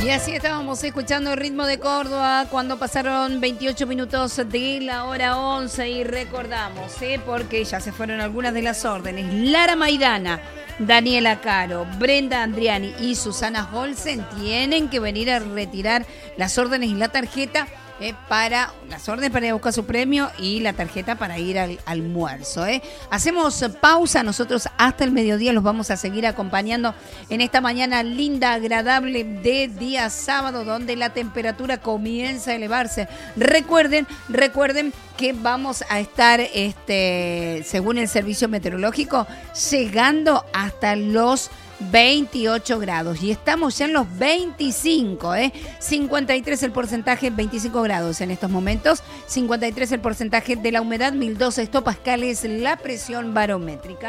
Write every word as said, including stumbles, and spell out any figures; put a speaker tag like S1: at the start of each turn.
S1: Y así estábamos escuchando el ritmo de Córdoba cuando pasaron veintiocho minutos de la hora once y recordamos, ¿eh? Porque ya se fueron algunas de las órdenes. Lara Maidana, Daniela Caro, Brenda Andriani y Susana Olsen tienen que venir a retirar las órdenes y la tarjeta eh, para las órdenes para ir a buscar su premio y la tarjeta para ir al almuerzo. ¿eh? Hacemos pausa, nosotros hasta el mediodía los vamos a seguir acompañando en esta mañana linda, agradable de día sábado, donde la temperatura comienza a elevarse. Recuerden, recuerden que vamos a estar, este, según el servicio meteorológico, llegando hasta los veintiocho grados y estamos ya en los veinticinco, ¿eh? cincuenta y tres el porcentaje, veinticinco grados en estos momentos, cincuenta y tres el porcentaje de la humedad, mil doce hectopascales la presión barométrica.